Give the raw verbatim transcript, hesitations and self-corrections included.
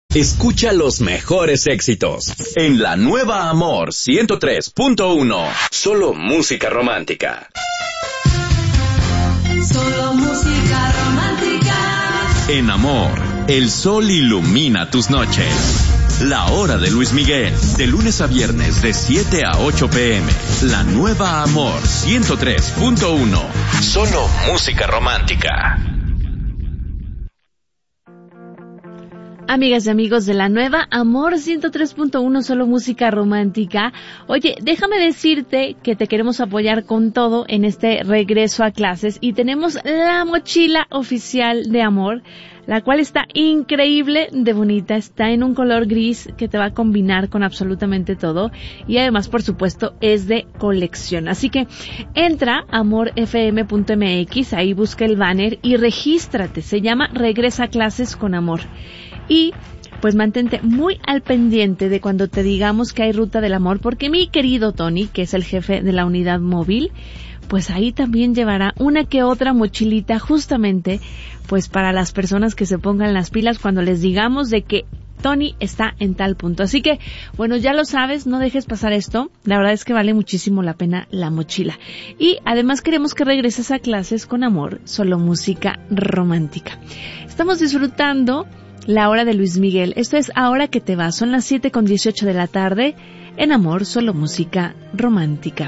Escucha los mejores éxitos en la nueva Amor ciento tres punto uno. Solo música romántica. Solo música romántica. En Amor, el sol ilumina tus noches. La hora de Luis Miguel, de lunes a viernes de siete a ocho pm. La nueva Amor ciento tres punto uno. Solo música romántica. Amigas y amigos de la nueva Amor ciento tres punto uno, solo música romántica. Oye, déjame decirte que te queremos apoyar con todo en este regreso a clases y tenemos la mochila oficial de Amor, la cual está increíble de bonita, está en un color gris que te va a combinar con absolutamente todo y además, por supuesto, es de colección. Así que entra a amor f m punto m x, ahí busca el banner y regístrate, se llama Regresa a Clases con Amor. Y pues mantente muy al pendiente de cuando te digamos que hay ruta del amor, porque mi querido Tony, que es el jefe de la unidad móvil, pues ahí también llevará una que otra mochilita justamente pues para las personas que se pongan las pilas cuando les digamos de que Tony está en tal punto. Así que, bueno, ya lo sabes, no dejes pasar esto. La verdad es que vale muchísimo la pena la mochila. Y además queremos que regreses a clases con Amor, solo música romántica. Estamos disfrutando la hora de Luis Miguel. Esto es Ahora que te vas. Son las siete con dieciocho de la tarde. En Amor, solo música romántica.